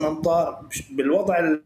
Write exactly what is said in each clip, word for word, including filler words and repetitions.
الأمطار بالوضع ال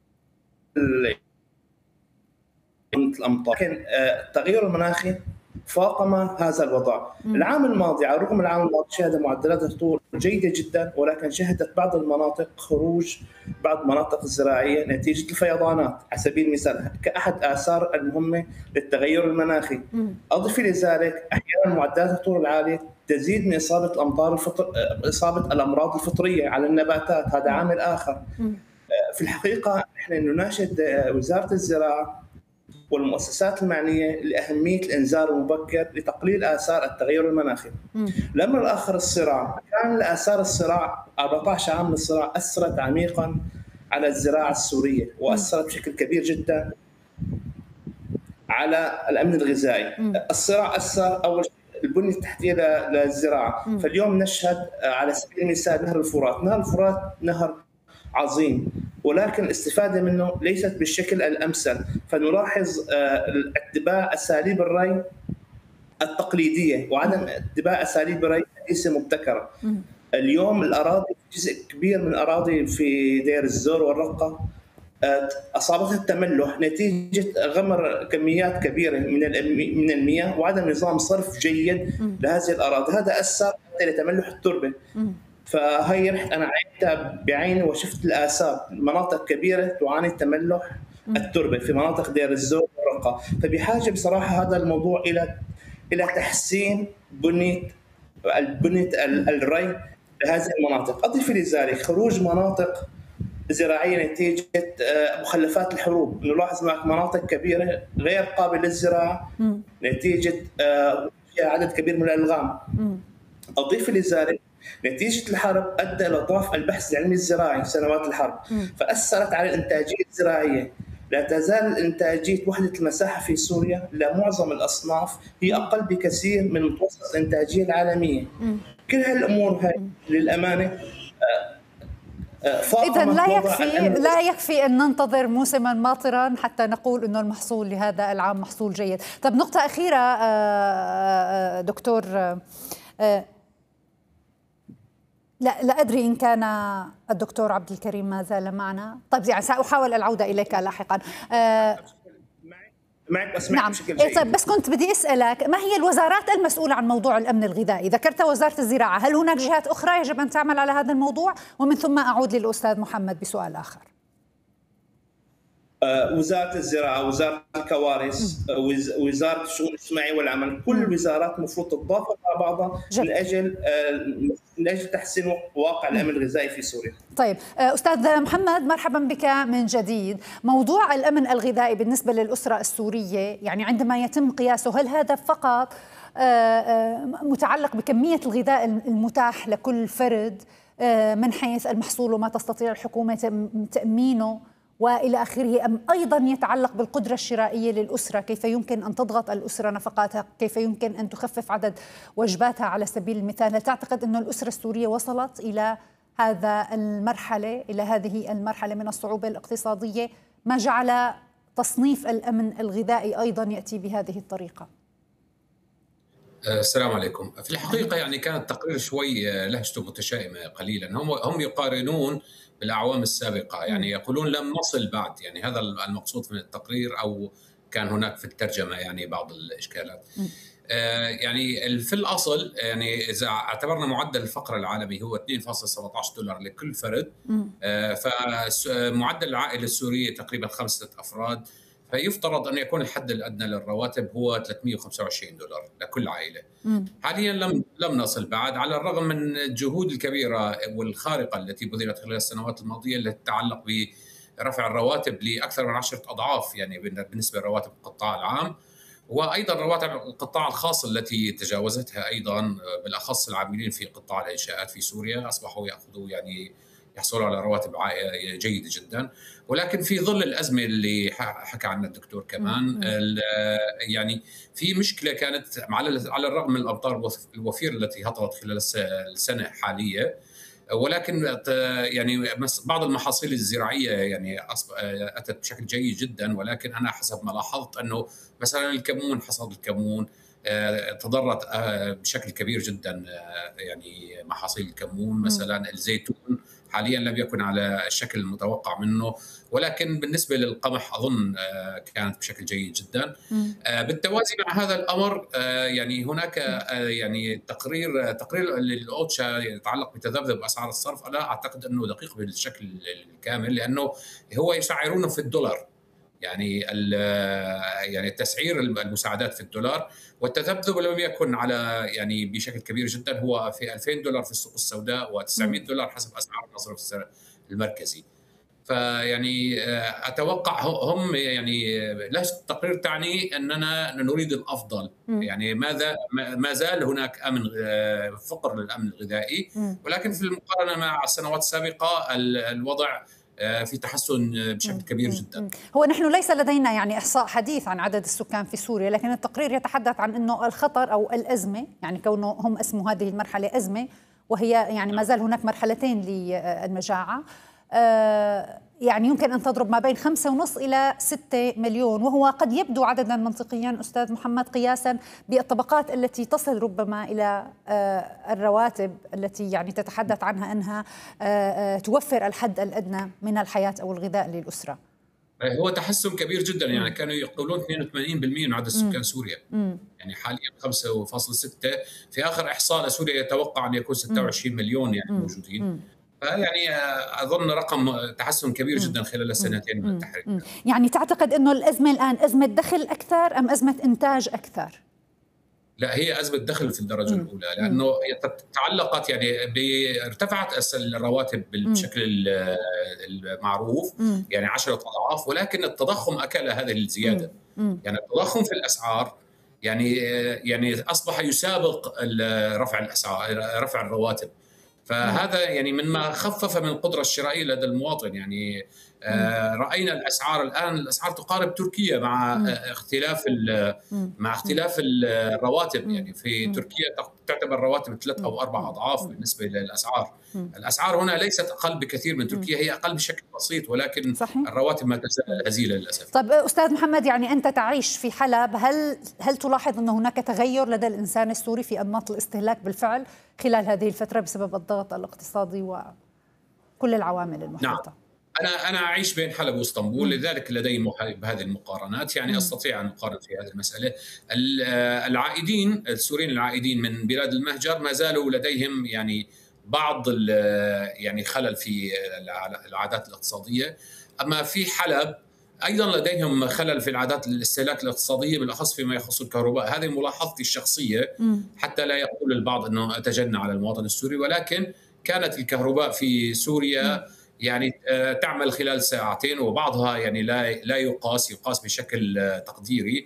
الأمطار، لكن التغير المناخي فاقم هذا الوضع. مم. العام الماضي على الرغم من العام الماضي شهد معدلات الهطول جيدة جدا، ولكن شهدت بعض المناطق خروج بعض المناطق الزراعية نتيجة الفيضانات على سبيل المثال كأحد آثار المهمة للتغير المناخي. مم. أضف لذلك أحيانا معدلات الهطول العالية تزيد من إصابة الأمطار الفطر... إصابة الأمراض الفطرية على النباتات، هذا عامل آخر. مم. في الحقيقة نحن نناشد وزارة الزراعة والمؤسسات المعنية لأهمية الإنذار المبكر لتقليل آثار التغير المناخي. مم. لما الآخر الصراع كان آثار الصراع أربعة عشر عام من الصراع أثرت عميقا على الزراعة السورية وأثرت بشكل كبير جدا على الأمن الغذائي. مم. الصراع أثر أول شيء البنية التحتية للزراعة. مم. فاليوم نشهد على سبيل المثال نهر الفرات، نهر الفرات نهر عظيم ولكن الاستفادة منه ليست بالشكل الأمثل، فنلاحظ اتباع أساليب الري التقليدية وعدم اتباع أساليب الري الحديثة مبتكرة. اليوم الأراضي جزء كبير من الأراضي في دير الزور والرقة أصابتها التملح نتيجة غمر كميات كبيرة من من المياه وعدم نظام صرف جيد لهذه الأراضي، هذا أثر لتملح التربة. فهي رحت انا عينتها بعيني وشفت الاثار، مناطق كبيره تعاني تملح التربه في مناطق دير الزور والرقه، فبحاجه بصراحه هذا الموضوع الى الى تحسين بنيه بنيه الري لهذه المناطق. اضف لذلك خروج مناطق زراعيه نتيجه مخلفات الحروب، نلاحظ هناك مناطق كبيره غير قابله للزراعه نتيجه عدد كبير من الالغام. اضيف لذلك نتيجة الحرب أدى إلى ضعف البحث العلمي الزراعي سنوات الحرب، فأثرت على الإنتاجية الزراعية. لا تزال إنتاجية وحدة المساحة في سوريا لمعظم الأصناف هي أقل بكثير من متوسط الإنتاجية العالمية. كل هالأمور هاي للأمانة إذا لا يكفي لا يكفي أن ننتظر موسما ماطرا حتى نقول أنه المحصول لهذا العام محصول جيد. طب نقطة أخيرة دكتور، لا لا أدري إن كان الدكتور عبد الكريم ما زال معنا. طيب يعني سأحاول العودة إليك لاحقا. أه معك أسمعك نعم. بشكل جيد. طيب بس كنت بدي أسألك ما هي الوزارات المسؤولة عن موضوع الأمن الغذائي؟ ذكرت وزارة الزراعة، هل هناك جهات أخرى يجب أن تعمل على هذا الموضوع؟ ومن ثم أعود للأستاذ محمد بسؤال آخر. وزارة الزراعة، وزارة الكوارث، وزارة الشؤون الاجتماعية والعمل، كل الوزارات المفروض تتضافر مع بعضها من أجل من أجل تحسين واقع الأمن الغذائي في سوريا. طيب أستاذ محمد مرحبا بك من جديد. موضوع الأمن الغذائي بالنسبة للأسرة السورية يعني عندما يتم قياسه هل هذا فقط متعلق بكمية الغذاء المتاح لكل فرد من حيث المحصول وما تستطيع الحكومة تأمينه وإلى آخره، أم أيضا يتعلق بالقدرة الشرائية للأسرة؟ كيف يمكن أن تضغط الأسرة نفقاتها؟ كيف يمكن أن تخفف عدد وجباتها على سبيل المثال؟ هل تعتقد أن الأسرة السورية وصلت إلى هذا المرحلة إلى هذه المرحلة من الصعوبة الاقتصادية ما جعل تصنيف الأمن الغذائي أيضا يأتي بهذه الطريقة؟ السلام عليكم. في الحقيقة يعني كان التقرير شوي لهجته متشائمة قليلا. هم هم يقارنون بالأعوام السابقة، يعني يقولون لم نصل بعد، يعني هذا المقصود من التقرير، أو كان هناك في الترجمة يعني بعض الإشكالات. آه يعني في الأصل يعني إذا اعتبرنا معدل الفقر العالمي هو اثنين فاصلة سبعة عشر دولار لكل فرد، آه فمعدل العائلة السورية تقريبا خمسة أفراد، فيفترض أن يكون الحد الأدنى للرواتب هو ثلاثمئة وخمسة وعشرين دولار لكل عائلة. مم. حاليا لم لم نصل بعد، على الرغم من الجهود الكبيرة والخارقة التي بذلت خلال السنوات الماضية التي تتعلق برفع الرواتب لأكثر من عشرة أضعاف يعني بالنسبة لرواتب القطاع العام، وأيضا رواتب القطاع الخاص التي تجاوزتها أيضا، بالأخص العاملين في قطاع الإنشاءات في سوريا أصبحوا يأخذوا يعني يحصلوا على رواتب جيدة جدا. ولكن في ظل الأزمة اللي حكى عنها الدكتور كمان، يعني في مشكلة كانت على الرغم من الأمطار الوفيرة التي هطلت خلال السنة الحالية، ولكن يعني بعض المحاصيل الزراعية يعني أتت بشكل جيد جدا، ولكن أنا حسب ما لاحظت أنه مثلا الكمون، حصاد الكمون تضررت بشكل كبير جدا، يعني محاصيل الكمون مثلا، الزيتون حاليا لم يكن على الشكل المتوقع منه، ولكن بالنسبة للقمح أظن كانت بشكل جيد جدا. بالتوازي مع هذا الأمر يعني هناك يعني تقرير تقرير للأوتشا يتعلق بتذبذب أسعار الصرف، أنا أعتقد أنه دقيق بالشكل الكامل، لأنه هو يسعرونه في الدولار، يعني يعني تسعير المساعدات في الدولار، والتذبذب لم يكن على يعني بشكل كبير جدا، هو في ألفين دولار في السوق السوداء وتسعمائة دولار حسب اسعار المصرف المركزي. فيعني اتوقع هم يعني له التقرير تعني اننا نريد الافضل، يعني ماذا ما زال هناك امن فقر للامن الغذائي، ولكن في المقارنه مع السنوات السابقه الوضع في تحسن بشكل كبير جدا. هو نحن ليس لدينا يعني إحصاء حديث عن عدد السكان في سوريا، لكن التقرير يتحدث عن أنه الخطر أو الأزمة، يعني كونه هم اسموا هذه المرحلة أزمة، وهي يعني ما زال هناك مرحلتين للمجاعة، يعني يمكن أن تضرب ما بين خمسة ونص إلى ستة مليون، وهو قد يبدو عددا منطقيا أستاذ محمد قياسا بالطبقات التي تصل ربما إلى الرواتب التي يعني تتحدث عنها أنها توفر الحد الأدنى من الحياة أو الغذاء للأسرة. هو تحسن كبير جدا، يعني كانوا يقولون اثنين وثمانين بالمئة من عدد سكان سوريا، يعني حاليا خمسة فاصلة ستة، في آخر إحصاء لسوريا يتوقع أن يكون ستة وعشرين مليون يعني موجودين. يعني أظن رقم تحسن كبير جدا خلال السنتين من التحرير. يعني تعتقد أنه الأزمة الآن أزمة دخل أكثر أم أزمة إنتاج أكثر؟ لا، هي أزمة دخل في الدرجة م. الأولى، لأنه تعلقت يعني ارتفعت الرواتب بالشكل المعروف م. يعني عشرة أضعاف، ولكن التضخم أكل هذه الزيادة. م. يعني التضخم في الأسعار يعني يعني أصبح يسابق رفع الأسعار رفع الرواتب، فهذا يعني مما خفف من القدرة الشرائية لدى المواطن. يعني آه رأينا الأسعار الآن، الأسعار تقارب تركيا مع آه اختلاف مع اختلاف الرواتب، يعني في تركيا تعتبر الرواتب ثلاث أو أربع أضعاف بالنسبة للأسعار. الأسعار هنا ليست أقل بكثير من تركيا، هي أقل بشكل بسيط، ولكن صحيح. الرواتب ما تزال هزيلة للأسف. طيب أستاذ محمد، يعني أنت تعيش في حلب، هل هل تلاحظ أن هناك تغير لدى الإنسان السوري في أنماط الاستهلاك بالفعل خلال هذه الفترة بسبب الضغط الاقتصادي وكل العوامل المحيطة؟ نعم. أنا أنا أعيش بين حلب واسطنبول، لذلك لدي هذه المقارنات، يعني أستطيع أن أقارن في هذه المسألة. العائدين السوريين العائدين من بلاد المهجر ما زالوا لديهم يعني بعض يعني خلل في العادات الاقتصادية، أما في حلب أيضا لديهم خلل في العادات الاستهلاك الاقتصادية، بالأخص فيما يخص الكهرباء. هذه ملاحظتي الشخصية، حتى لا يقول البعض أنه أتجنى على المواطن السوري، ولكن كانت الكهرباء في سوريا يعني تعمل خلال ساعتين، وبعضها يعني لا لا يقاس يقاس بشكل تقديري.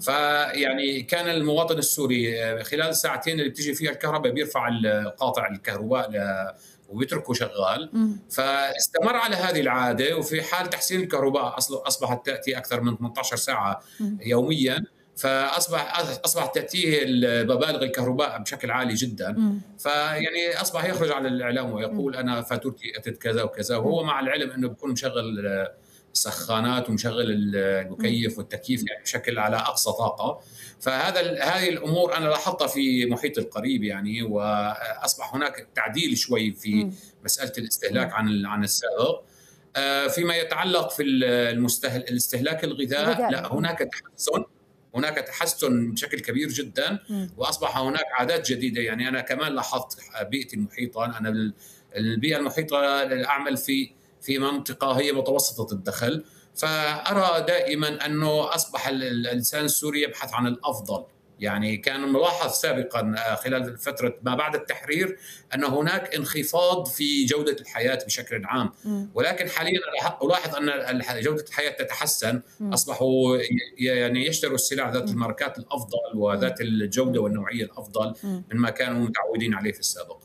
فيعني كان المواطن السوري خلال ساعتين اللي بتيجي فيها الكهرباء بيرفع قاطع الكهرباء وبيتركه شغال. فاستمر على هذه العادة، وفي حال تحسين الكهرباء أصبحت تأتي أكثر من ثمانية عشر ساعة يوميا، فأصبح أصبحت تأتيه مبالغ الكهرباء بشكل عالي جدا. فيعني أصبح يخرج على الإعلام ويقول أنا فاتورتي أتت كذا وكذا، وهو مع العلم أنه بيكون مشغل السخانات ومشغل المكيف والتكييف يعني بشكل على أقصى طاقة. فهذا هذه الأمور أنا لاحظتها في محيط القريب يعني، وأصبح هناك تعديل شوي في مسألة الاستهلاك عن عن السابق. فيما يتعلق في الاستهلاك الغذاء، لا هناك تحسن هناك تحسن بشكل كبير جدا، واصبح هناك عادات جديده. يعني انا كمان لاحظت بيئتي المحيطه، انا البيئه المحيطه اعمل في في منطقه هي متوسطه الدخل، فارى دائما انه اصبح الانسان السوري يبحث عن الافضل. يعني كان ملاحظ سابقا خلال فترة ما بعد التحرير أن هناك انخفاض في جودة الحياة بشكل عام، ولكن حاليا ألاحظ أن جودة الحياة تتحسن. أصبحوا يعني يشتروا السلع ذات الماركات الأفضل وذات الجودة والنوعية الأفضل مما كانوا متعودين عليه في السابق.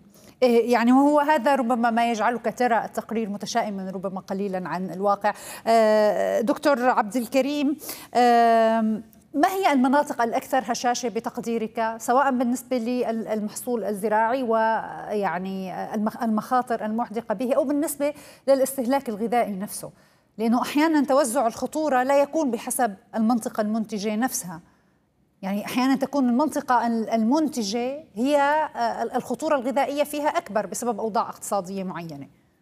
يعني وهو هذا ربما ما يجعلك ترى التقرير متشائما ربما قليلا عن الواقع. دكتور عبد الكريم، ما هي المناطق الأكثر هشاشة بتقديرك، سواء بالنسبة للمحصول الزراعي ويعني المخاطر المحدقة به، أو بالنسبة للاستهلاك الغذائي نفسه؟ لأنه أحيانا توزع الخطورة لا يكون بحسب المنطقة المنتجة نفسها، يعني أحيانا تكون المنطقة المنتجة هي الخطورة الغذائية فيها أكبر بسبب أوضاع اقتصادية معينة.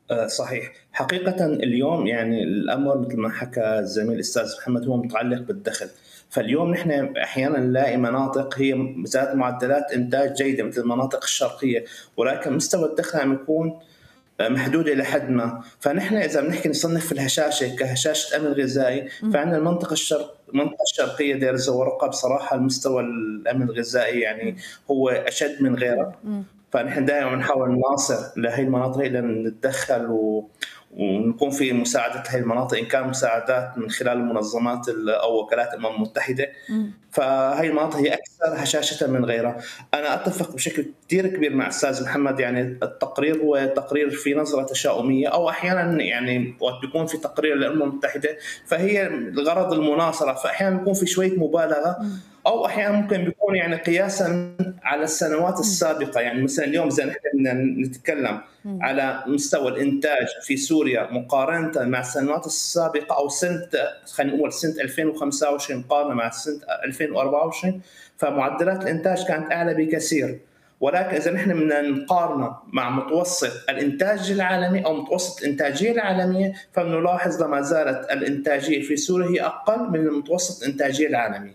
آه، صحيح. حقيقة اليوم يعني الأمر مثل ما حكى الزميل الأستاذ محمد هو متعلق بالدخل. فاليوم نحن أحيانا نلاقي مناطق هي ذات معدلات إنتاج جيدة مثل المناطق الشرقية، ولكن مستوى الدخل عم يكون محدودة إلى حد ما. فنحن إذا بنحكي نصنف الهشاشة كهشاشة أمن غذائي، فعندنا المنطقة الشرق المنطقة الشرقية دير الزورقة بصراحة المستوى الأمن الغذائي يعني هو أشد من غيرها. فنحن دائما بنحاول نناصر لهي المناطق لنتدخل و... ونكون في مساعدة هذه المناطق إن كان مساعدات من خلال المنظمات أو وكالات الأمم المتحدة. فهي المناطق هي أكثر هشاشة من غيرها. أنا أتفق بشكل كثير كبير مع أستاذ محمد، يعني التقرير هو تقرير في نظرة تشاؤمية، أو أحيانا يعني وقت بيكون في تقرير للأمم المتحدة فهي الغرض المناصرة، فأحيانا بيكون في شوية مبالغة، أو أحيانا ممكن بيكون يعني قياسا على السنوات السابقة. يعني مثلا اليوم إذا نحن بدنا نتكلم على مستوى الإنتاج في سوريا مقارنة مع السنوات السابقة أو سنة خلينا نقول سنة ألفين وخمسة وعشرين مقارنة مع سنة ألفين وأربعة وعشرين، فمعدلات الإنتاج كانت أعلى بكثير. ولكن إذا نحن بدنا نقارنه مع متوسط الإنتاج العالمي أو متوسط الإنتاجية العالمية، فبنلاحظ لما زالت الإنتاجية في سوريا هي أقل من متوسط الإنتاجية العالمي.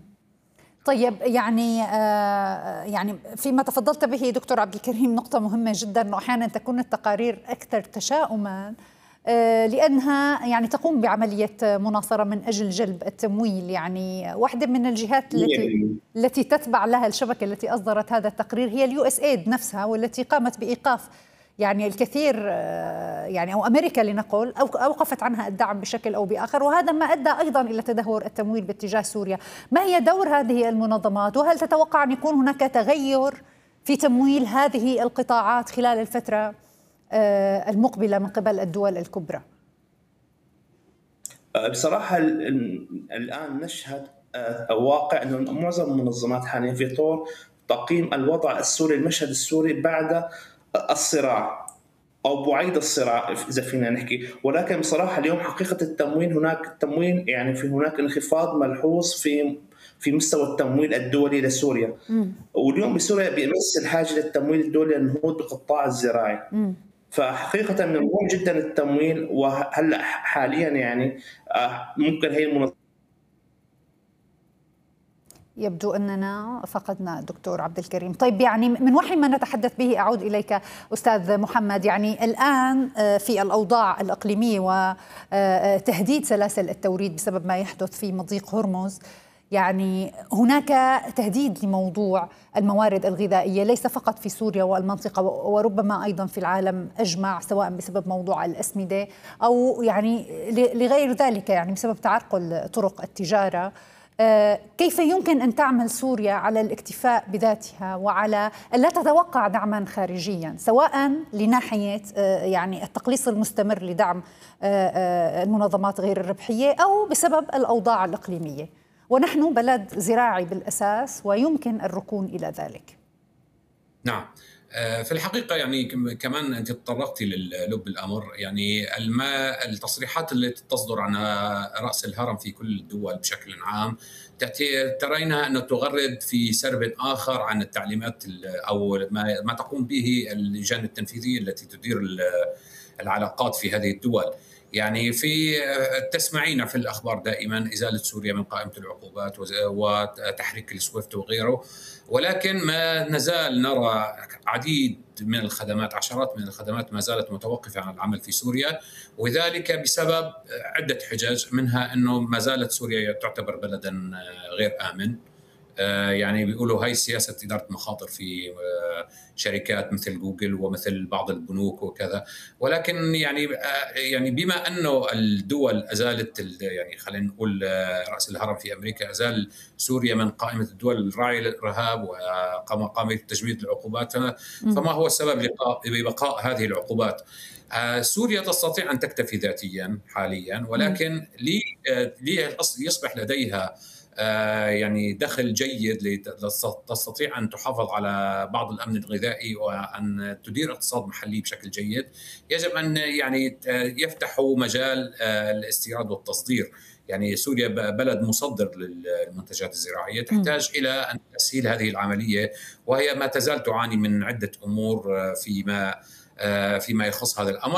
طيب يعني آه يعني فيما تفضلت به دكتور عبد الكريم نقطة مهمة جدا، انه احيانا تكون التقارير اكثر تشاؤما آه لانها يعني تقوم بعملية مناصرة من اجل جلب التمويل. يعني واحدة من الجهات التي التي تتبع لها الشبكة التي اصدرت هذا التقرير هي اليو اس ايد نفسها، والتي قامت بايقاف يعني الكثير يعني أو أمريكا لنقل أو أوقفت عنها الدعم بشكل أو بآخر، وهذا ما أدى أيضا إلى تدهور التمويل باتجاه سوريا. ما هي دور هذه المنظمات، وهل تتوقع أن يكون هناك تغير في تمويل هذه القطاعات خلال الفترة المقبلة من قبل الدول الكبرى؟ بصراحة الآن نشهد واقع أن معظم المنظمات حاليا في طور تقييم الوضع السوري، المشهد السوري بعد الصراع أو بعيد الصراع إذا فينا نحكي. ولكن بصراحة اليوم حقيقة التموين هناك تموين يعني في هناك انخفاض ملحوظ في في مستوى التمويل الدولي لسوريا. م. واليوم بسوريا بيمس الحاجة للتمويل الدولي للنهوض بالقطاع الزراعي. م. فحقيقة من المهم جدا التمويل، وهلا حاليا يعني ممكن هي المنظمة. يبدو أننا فقدنا الدكتور عبد الكريم. طيب يعني من وحي ما نتحدث به أعود إليك أستاذ محمد. يعني الآن في الأوضاع الإقليمية وتهديد سلاسل التوريد بسبب ما يحدث في مضيق هرمز، يعني هناك تهديد لموضوع الموارد الغذائية ليس فقط في سوريا والمنطقة وربما أيضا في العالم أجمع، سواء بسبب موضوع الأسمدة أو يعني لغير ذلك، يعني بسبب تعرقل طرق التجارة. كيف يمكن أن تعمل سوريا على الاكتفاء بذاتها وعلى ألا تتوقع دعما خارجيا، سواء لناحية يعني التقليص المستمر لدعم المنظمات غير الربحية أو بسبب الأوضاع الإقليمية، ونحن بلد زراعي بالأساس ويمكن الركون إلى ذلك؟ نعم، في الحقيقة يعني كمان أنت تطرقتي للب الأمر. يعني الماء التصريحات التي تصدر عن رأس الهرم في كل الدول بشكل عام تأتي ترينها أنه تغرد في سرب آخر عن التعليمات أو ما, ما تقوم به اللجان التنفيذية التي تدير العلاقات في هذه الدول. يعني في تسمعين في الأخبار دائما إزالة سوريا من قائمة العقوبات وتحريك السويفت وغيره، ولكن ما نزال نرى عديد من الخدمات، عشرات من الخدمات ما زالت متوقفة عن العمل في سوريا، وذلك بسبب عدة حجج، منها أنه ما زالت سوريا تعتبر بلدا غير آمن. يعني بيقولوا هاي سياسة إدارة مخاطر في شركات مثل جوجل ومثل بعض البنوك وكذا. ولكن يعني يعني بما أنه الدول أزالت يعني خلينا نقول رأس الهرم في أمريكا أزال سوريا من قائمة الدول الراعية للإرهاب وقام قام بتجميد العقوبات، فما هو السبب لبقاء هذه العقوبات؟ سوريا تستطيع أن تكتفي ذاتيا حاليا، ولكن ليصبح لديها يعني دخل جيد لتستطيع أن تحافظ على بعض الأمن الغذائي وأن تدير اقتصاد محلي بشكل جيد، يجب أن يعني يفتحوا مجال الاستيراد والتصدير. يعني سوريا بلد مصدر للمنتجات الزراعية، تحتاج إلى أن تسهيل هذه العملية، وهي ما تزال تعاني من عدة أمور فيما فيما يخص هذا الأمر.